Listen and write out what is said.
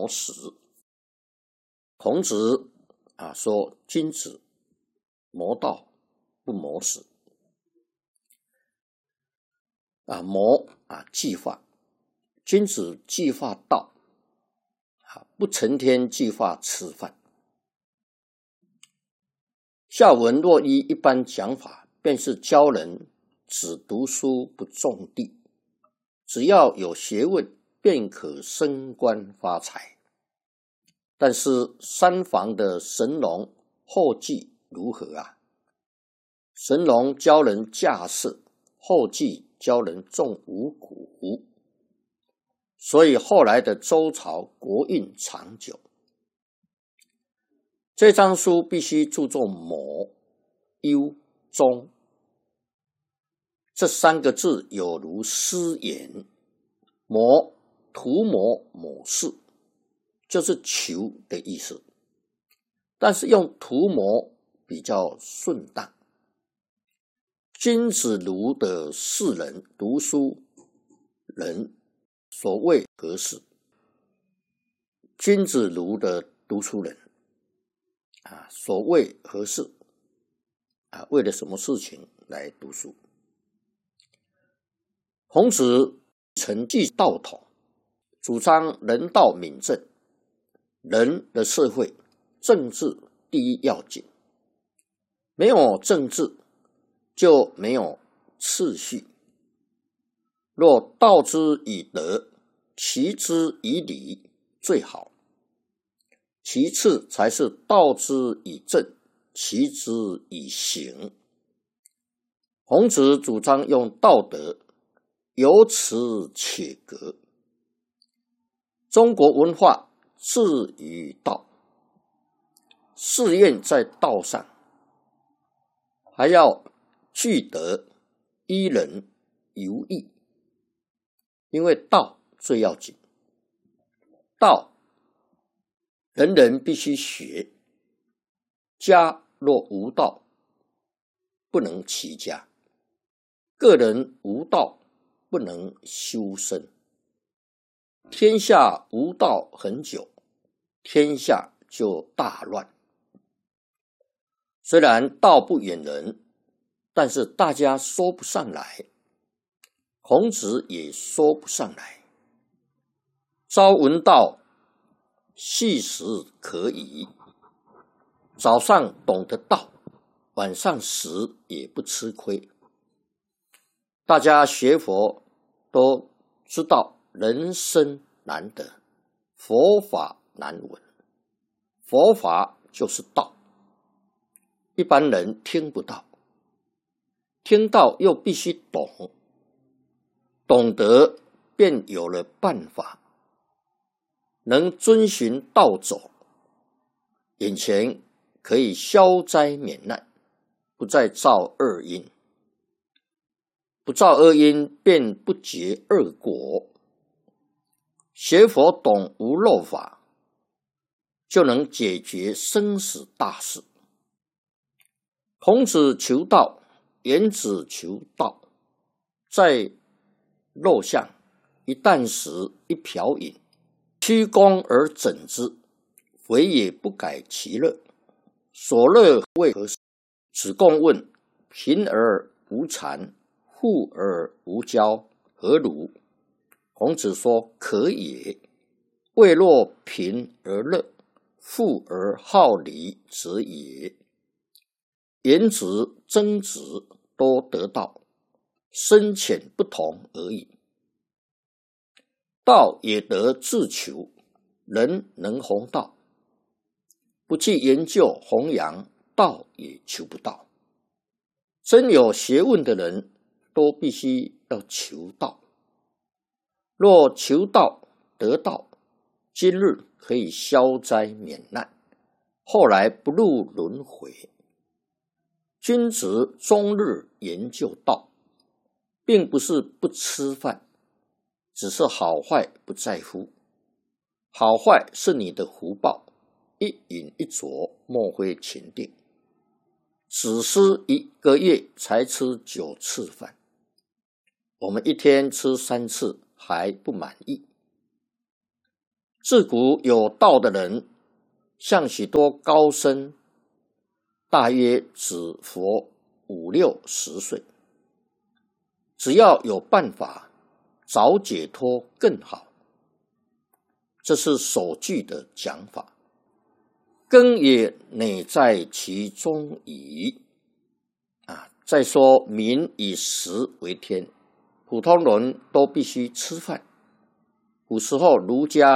磨食。孔子说君子磨道不磨食。磨计划，君子计划道不成天计划吃饭。下文若依一般讲法，便是教人只读书不种地，只要有学问便可升官发财。但是三房的神农后继如何神农教人架设，后继教人种五谷，所以后来的周朝国运长久。这张书必须注重磨、优、忠这三个字，有如诗言。磨，涂抹抹饰，就是求的意思，但是用涂抹比较顺当。君子如的士人，读书人，所谓何事？君子如的读书人所谓何事？为了什么事情来读书？孔子曾继道统，主张人道敏政，人的社会政治第一要紧，没有政治就没有次序。若道之以德，齐之以礼最好，其次才是道之以政，齐之以刑。孔子主张用道德，由此且格。中国文化至于道，试验在道上，还要具德，依人游义，因为道最要紧。道人人必须学，家若无道，不能齐家；个人无道，不能修身。天下无道很久，天下就大乱。虽然道不远人，但是大家说不上来，孔子也说不上来。朝闻道，夕死可矣。早上懂得道，晚上死也不吃亏。大家学佛都知道人生难得，佛法难闻。佛法就是道，一般人听不到，听到又必须懂，懂得便有了办法，能遵循道走，眼前可以消灾免难，不再造恶因。不造恶因，便不结恶果。学佛懂无漏法，就能解决生死大事。孔子求道，颜子求道，在肉相，一箪食，一瓢饮，曲肱而枕之，肥也不改其乐。所乐为何事？子贡问：贫而无谄，富而无骄，何如？孔子说：可也。未若贫而乐，富而好礼者也。颜子、曾子都得道，深浅不同而已。道也得自求，人能弘道，不去研究弘扬，道也求不到。真有学问的人，都必须要求道。若求道得道，今日可以消灾免难，后来不入轮回。君子终日研究道，并不是不吃饭，只是好坏不在乎。好坏是你的福报，一饮一啄，莫非前定。子思1个月才吃9次饭，我们一天吃3次还不满意。 自古有道的人，像许多高僧，大约只活50-60岁。只要有办法早解脱更好，这是首句的讲法。根也乃在其中矣。再说民以食为天，普通人都必须吃饭。古时候儒家